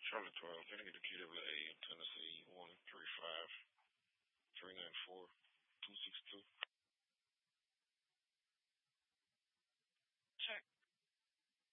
Charlotte 12. Can I get the QAA in Tennessee 135 394 262?